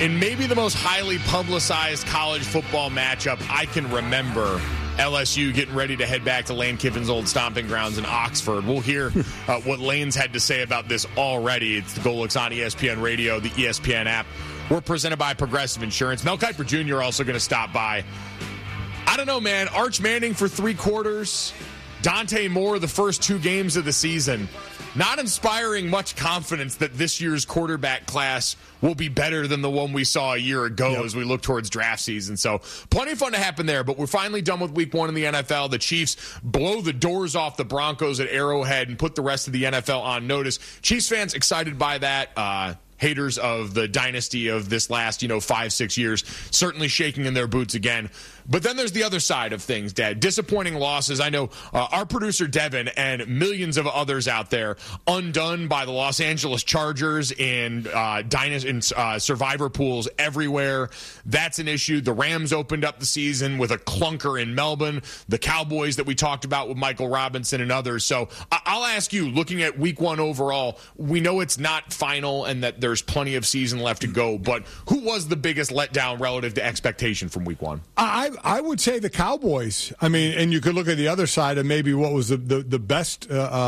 In maybe the most highly publicized college football matchup I can remember, LSU getting ready to head back to Lane Kiffin's old stomping grounds in Oxford. We'll hear what Lane's had to say about this already. It's the Go Looks on ESPN Radio, the ESPN app. We're presented by Progressive Insurance. Mel Kiper Jr. also going to stop by. I don't know, man. Arch Manning for 3 quarters. Dante Moore the first 2 games of the season. Not inspiring much confidence that this year's quarterback class will be better than the one we saw a year ago as we look towards draft season. So plenty of fun to happen there, but we're finally done with week 1 in the NFL. The Chiefs blow the doors off the Broncos at Arrowhead and put the rest of the NFL on notice. Chiefs fans excited by that. Haters of the dynasty of this last, 5-6 years, certainly shaking in their boots again. But then there's the other side of things, Dad. Disappointing losses. I know our producer, Devin, and millions of others out there undone by the Los Angeles Chargers in survivor pools everywhere. That's an issue. The Rams opened up the season with a clunker in Melbourne. The Cowboys that we talked about with Michael Robinson and others. So I'll ask you, looking at week 1 overall, we know it's not final and that there's plenty of season left to go, but who was the biggest letdown relative to expectation from week 1? I would say the Cowboys. I mean, and you could look at the other side of maybe what was the best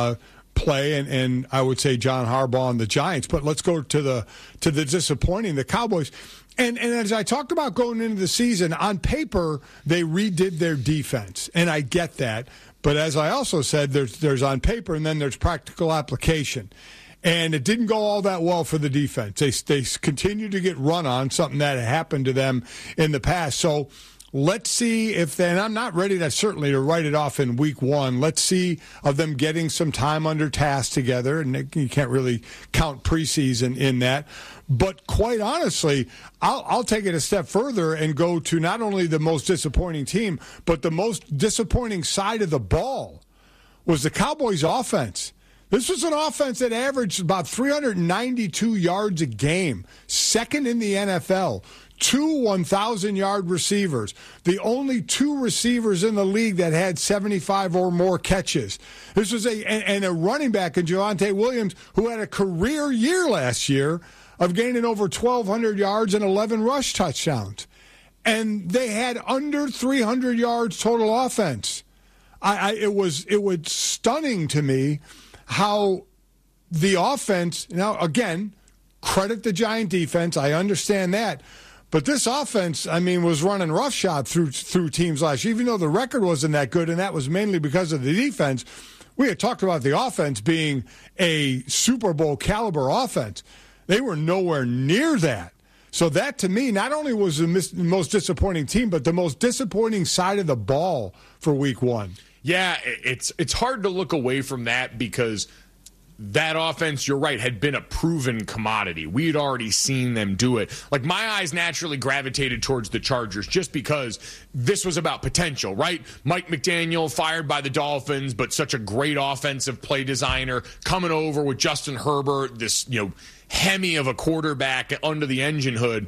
play, and I would say John Harbaugh and the Giants. But let's go to the disappointing, the Cowboys. And as I talked about going into the season, on paper they redid their defense, and I get that. But as I also said, there's on paper, and then there's practical application. And it didn't go all that well for the defense. They continued to get run on, something that had happened to them in the past. So let's see if and I'm not ready to write it off in week 1. Let's see of them getting some time under task together. And you can't really count preseason in that. But quite honestly, I'll take it a step further and go to not only the most disappointing team, but the most disappointing side of the ball was the Cowboys' offense. This was an offense that averaged about 392 yards a game, second in the NFL. 2 1,000-yard receivers. The only 2 receivers in the league that had 75 or more catches. This was a running back in Javonte Williams who had a career year last year of gaining over 1,200 yards and 11 rush touchdowns. And they had under 300 yards total offense. It was stunning to me how the offense, now again, credit the Giant defense, I understand that, but this offense, was running roughshod through teams last year, even though the record wasn't that good, and that was mainly because of the defense. We had talked about the offense being a Super Bowl caliber offense. They were nowhere near that. So that, to me, not only was the most disappointing team, but the most disappointing side of the ball for week 1. Yeah, it's hard to look away from that because that offense, you're right, had been a proven commodity. We had already seen them do it. Like, my eyes naturally gravitated towards the Chargers just because this was about potential, right? Mike McDaniel, fired by the Dolphins, but such a great offensive play designer, coming over with Justin Herbert, this, Hemi of a quarterback under the engine hood,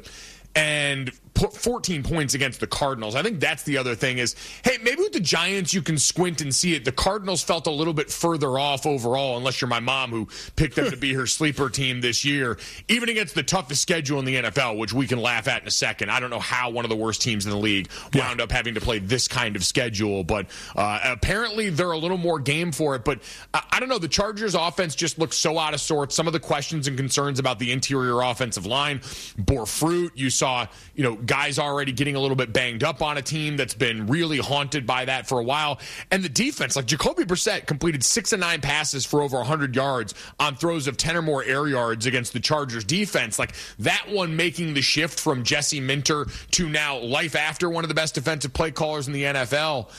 and put 14 points against the Cardinals. I think that's the other thing is, hey, maybe with the Giants you can squint and see it. The Cardinals felt a little bit further off overall, unless you're my mom who picked them to be her sleeper team this year. Even against the toughest schedule in the NFL, which we can laugh at in a second. I don't know how one of the worst teams in the league wound up having to play this kind of schedule, but apparently they're a little more game for it. But I don't know, the Chargers offense just looks so out of sorts. Some of the questions and concerns about the interior offensive line bore fruit. You saw, guys already getting a little bit banged up on a team that's been really haunted by that for a while. And the defense, like Jacoby Brissett completed 6 of 9 passes for over 100 yards on throws of 10 or more air yards against the Chargers defense. Like, that one making the shift from Jesse Minter to now life after one of the best defensive play callers in the NFL.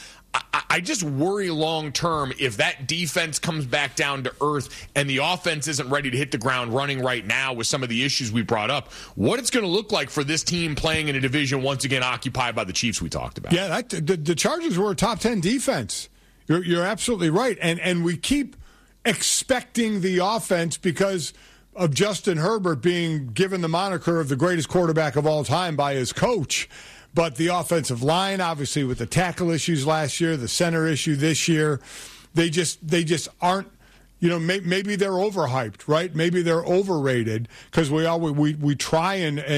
I just worry long-term if that defense comes back down to earth and the offense isn't ready to hit the ground running right now with some of the issues we brought up, what it's going to look like for this team playing in a division once again occupied by the Chiefs we talked about. Yeah, the Chargers were a top 10 defense. You're absolutely right. And we keep expecting the offense because of Justin Herbert being given the moniker of the greatest quarterback of all time by his coach. But the offensive line, obviously, with the tackle issues last year, the center issue this year, they just aren't. Maybe they're overhyped, right? Maybe they're overrated because we try and